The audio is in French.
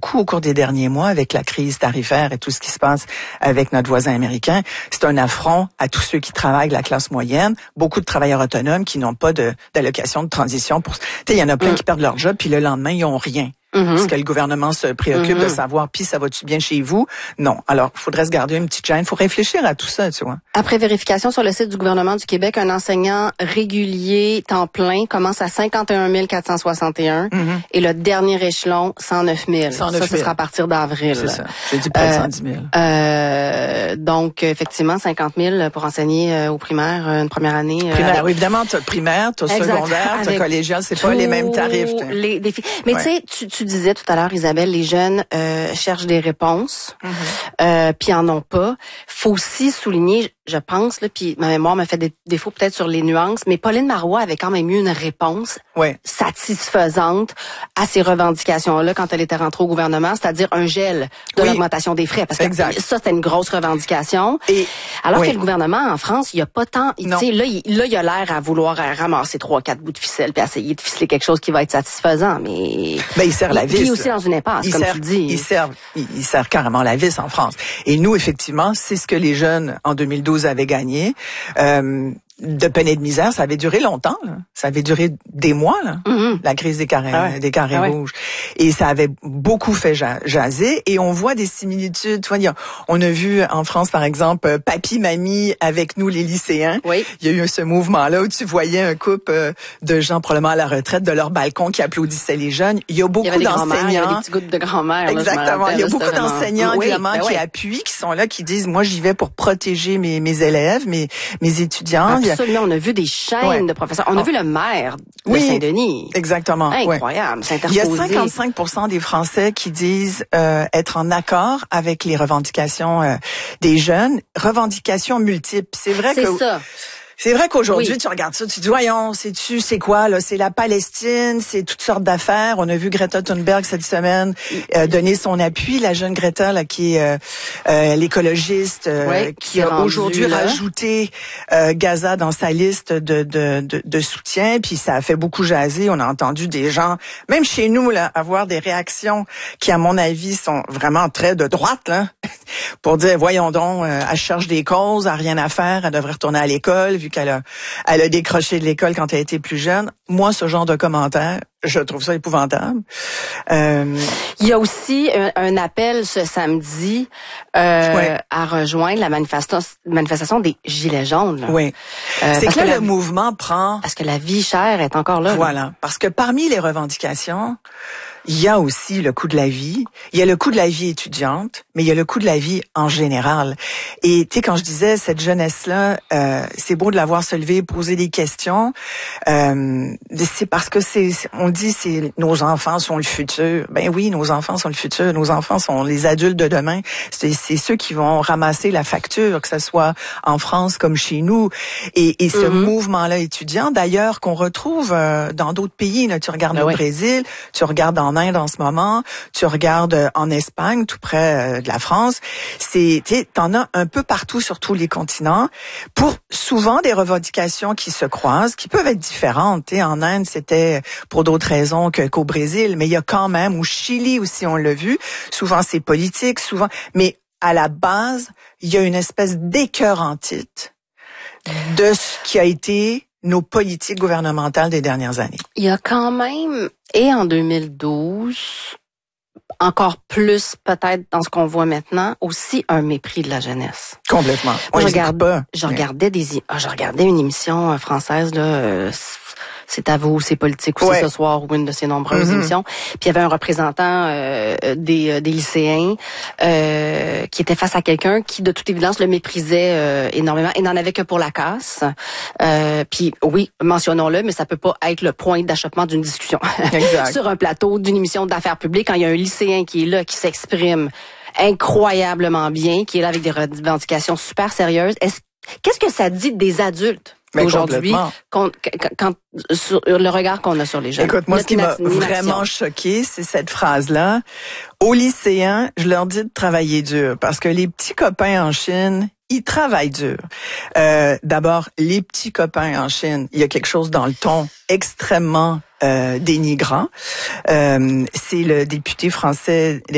beaucoup au cours des derniers mois avec la crise tarifaire et tout ce qui se passe avec notre voisin américain. C'est un affront à tous ceux qui travaillent de la classe moyenne, beaucoup de travailleurs autonomes qui n'ont pas d'allocation de transition. Il y en a plein qui perdent leur job, puis le lendemain, ils n'ont rien. Est-ce que le gouvernement se préoccupe de savoir, puis ça va-tu bien chez vous? Non. Alors, il faudrait se garder une petite gêne. Il faut réfléchir à tout ça, tu vois. Après vérification sur le site du gouvernement du Québec, un enseignant régulier temps plein commence à 51 461 et le dernier échelon, 109 000. Ça, ce sera à partir d'avril. C'est ça. J'ai dit près de 110 000. Donc, effectivement, 50 000 pour enseigner au primaire une première année. Primaire, oui, évidemment, tu as primaire, tu as secondaire, tu as collégial, c'est pas les mêmes tarifs. Les défis. Mais tu sais, tu disais tout à l'heure, Isabelle, les jeunes cherchent des réponses, puis en ont pas. Faut aussi souligner, je pense, là, puis ma mémoire me fait des défauts peut-être sur les nuances, mais Pauline Marois avait quand même eu une réponse satisfaisante à ces revendications-là quand elle était rentrée au gouvernement, c'est-à-dire un gel de l'augmentation des frais, parce que ça, c'était une grosse revendication. Alors que le gouvernement en France, il y a pas tant, tu sais, là, il a l'air à vouloir ramasser 3-4 bouts de ficelle puis essayer de ficeler quelque chose qui va être satisfaisant, mais il sert la vis. Puis aussi dans une impasse, comme tu dis. Il sert carrément la vis en France. Et nous, effectivement, c'est ce que les jeunes en 2012 avaient gagné. De peine et de misère, ça avait duré longtemps. Là. Ça avait duré des mois, là, la crise des carrés rouges. Et ça avait beaucoup fait jaser. Et on voit des similitudes. Tu vois, on a vu en France, par exemple, Papy, Mamie avec nous, les lycéens. Il y a eu ce mouvement-là où tu voyais un couple de gens probablement à la retraite de leur balcon qui applaudissaient les jeunes. Il y a beaucoup d'enseignants. Il y a des petits gouttes de grand-mère. Exactement. Il y a beaucoup d'enseignants, évidemment, qui appuient, qui sont là, qui disent, moi, j'y vais pour protéger mes élèves, mes étudiants. Absolument, on a vu des chaînes de professeurs. On a vu le maire de Saint-Denis. Exactement. Incroyable, s'interposer. Il y a 55% des Français qui disent être en accord avec les revendications des jeunes. Revendications multiples. C'est vrai que... C'est vrai qu'aujourd'hui, tu regardes ça, tu dis, voyons, c'est quoi, là? C'est la Palestine, c'est toutes sortes d'affaires. On a vu Greta Thunberg cette semaine donner son appui. La jeune Greta, là, qui est l'écologiste, qui a aujourd'hui rajouté Gaza dans sa liste de soutien. Puis ça a fait beaucoup jaser. On a entendu des gens, même chez nous, là, avoir des réactions qui, à mon avis, sont vraiment très de droite, là, pour dire, voyons donc, elle cherche des causes, elle a rien à faire, elle devrait retourner à l'école, vu qu'elle a décroché de l'école quand elle était plus jeune. Moi, ce genre de commentaires, je trouve ça épouvantable. Il y a aussi un appel ce samedi à rejoindre la manifestation des Gilets jaunes. Oui. C'est que là, le mouvement prend... Parce que la vie chère est encore là. Voilà. Parce que parmi les revendications, il y a aussi le coût de la vie. Il y a le coût de la vie étudiante, mais il y a le coût de la vie en général. Et tu sais, quand je disais cette jeunesse-là, c'est beau de la voir se lever, poser des questions. C'est parce que on dit nos enfants sont le futur. Ben oui, nos enfants sont le futur. Nos enfants sont les adultes de demain. C'est ceux qui vont ramasser la facture, que ce soit en France comme chez nous. Et ce mouvement-là étudiant, d'ailleurs, qu'on retrouve dans d'autres pays. Là, tu regardes au Brésil, tu regardes en Inde en ce moment, tu regardes en Espagne, tout près de la France. T'en as un peu partout sur tous les continents, pour souvent des revendications qui se croisent, qui peuvent être différentes. En Inde, c'était pour d'autres raisons qu'au Brésil, mais il y a quand même, au Chili aussi, on l'a vu, souvent c'est politique, mais à la base, il y a une espèce d'écœurantite de ce qui a été nos politiques gouvernementales des dernières années. Il y a quand même, et en 2012, encore plus peut-être dans ce qu'on voit maintenant, aussi un mépris de la jeunesse. Complètement. Je regardais une émission française, là, c'est à vous, c'est politique aussi ce soir, ou une de ces nombreuses émissions. Puis il y avait un représentant des lycéens qui était face à quelqu'un qui, de toute évidence, le méprisait énormément et n'en avait que pour la casse. Puis oui, mentionnons-le, mais ça peut pas être le point d'achoppement d'une discussion sur un plateau d'une émission d'affaires publiques quand il y a un lycéen qui est là, qui s'exprime incroyablement bien, qui est là avec des revendications super sérieuses. Qu'est-ce que ça dit des adultes aujourd'hui, sur le regard qu'on a sur les jeunes? Écoute, moi, ce qui m'a vraiment choqué, c'est cette phrase-là. Aux lycéens, je leur dis de travailler dur, parce que les petits copains en Chine, ils travaillent dur. D'abord, les petits copains en Chine, il y a quelque chose dans le ton extrêmement dénigrant. C'est le député français